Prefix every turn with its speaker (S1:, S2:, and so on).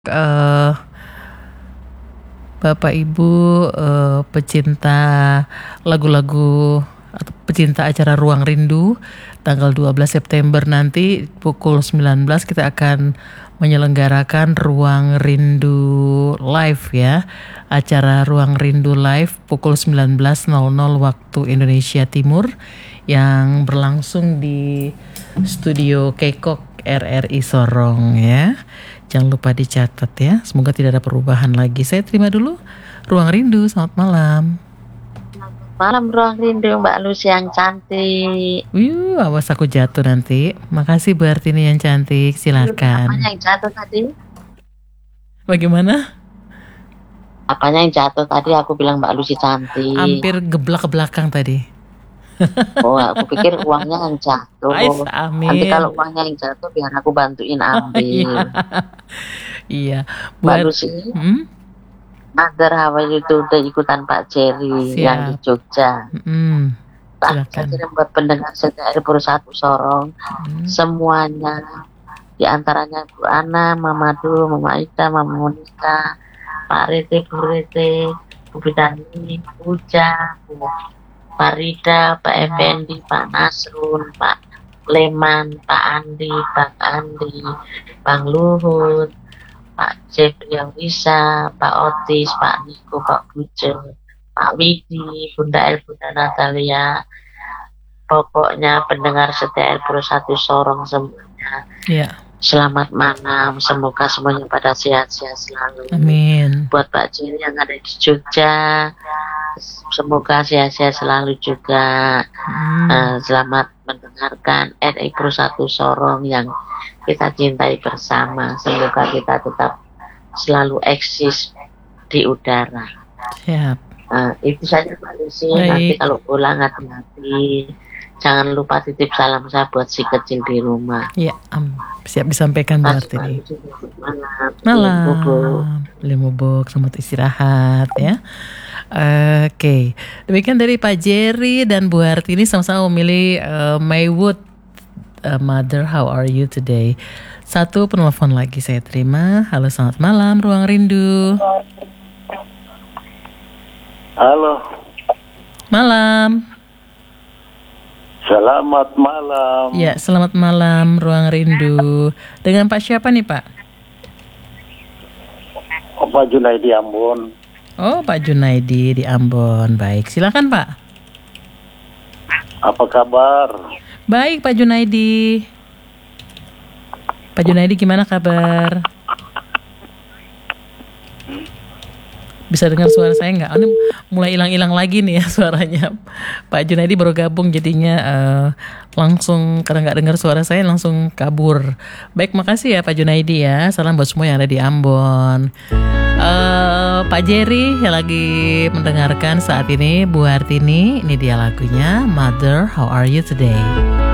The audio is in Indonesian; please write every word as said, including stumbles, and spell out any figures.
S1: eh Bapak Ibu eh, pecinta lagu-lagu atau pecinta acara Ruang Rindu, tanggal dua belas September nanti pukul sembilan belas kita akan menyelenggarakan Ruang Rindu Live ya. Acara Ruang Rindu Live pukul sembilan belas waktu Indonesia Timur yang berlangsung di Studio Kekok R R I Sorong ya. Jangan lupa dicatat ya. Semoga tidak ada perubahan lagi. Saya terima dulu Ruang Rindu. Selamat malam.
S2: Malam Ruang Rindu, Mbak Lucy yang cantik.
S1: Wih, awas aku jatuh nanti. Makasih Bu Artini yang cantik. Silakan.
S2: Apanya yang jatuh tadi?
S1: Bagaimana?
S2: Apanya yang jatuh tadi? Aku bilang Mbak Lucy cantik.
S1: Hampir geblak ke belakang tadi.
S2: Oh, aku pikir uangnya yang jatuh.
S1: Ais, amin.
S2: Nanti kalau uangnya yang jatuh, biar aku bantuin ambil.
S1: Iya.
S2: Mbak
S1: Buat,
S2: Lucy,
S1: hmm?
S2: Mother How Are You udah ikutan Pak Jerry
S1: Siap.
S2: yang di Jogja.
S1: Hmm,
S2: Pak,
S1: silakan.
S2: saya kirim buat pendengar setia R satu Sorong.
S1: Hmm.
S2: Semuanya, di antaranya Bu Ana, Mama Du, Mama Ida, Mama Monika, Pak Rete, Bu Rete, Bu Bidani, Bu Uja, Bu Farida, Pak Effendi, Pak Nasrun, Pak Leman, Pak Andi, Pak Andi, Bang Luhut, Pak Jeffrey Wisa, Pak Otis, Pak Niko, Pak Bujo, Pak Widi, Bunda El, Bunda Natalia. Pokoknya pendengar setia R satu Sorong semuanya.
S1: Iya.
S2: Selamat malam, semoga semuanya pada sehat-sehat selalu.
S1: Amin.
S2: Buat Pak Jerry yang ada di Jogja, semoga sehat-sehat selalu juga.
S1: Hmm.
S2: Uh, selamat mendengarkan R I satu Sorong yang kita cintai bersama. Semoga kita tetap selalu eksis di udara.
S1: Siap.
S2: Uh, itu saja Pak Lucy.
S1: Baik.
S2: Nanti kalau pulang hati-hati. Jangan lupa titip salam saya buat si kecil di rumah.
S1: Iya, um, siap disampaikan Bu Artini.
S2: Malam.
S1: Malam. Beli bubuk, selamat istirahat ya. Oke, okay. Demikian dari Pak Jerry dan Bu Artini sama-sama memilih uh, Maywood, uh, Mother How Are You Today. Satu penelpon lagi saya terima. Halo, selamat malam Ruang Rindu.
S3: Halo.
S1: Malam.
S3: Selamat malam.
S1: Ya, selamat malam Ruang Rindu. Dengan Pak siapa nih Pak?
S3: Oh, Pak Junaidi Ambon.
S1: Oh, Pak Junaidi di Ambon. Baik, silakan Pak.
S3: Apa kabar?
S1: Baik Pak Junaidi. Pak Junaidi gimana kabar? Bisa dengar suara saya nggak? Oh, ini mulai hilang-hilang lagi nih ya suaranya. Pak Junaidi baru gabung jadinya uh, langsung karena nggak dengar suara saya langsung kabur. Baik, makasih ya Pak Junaidi ya. Salam buat semua yang ada di Ambon. Uh, Pak Jerry yang lagi mendengarkan saat ini, Bu Artini, ini dia lagunya Mother How Are You Today.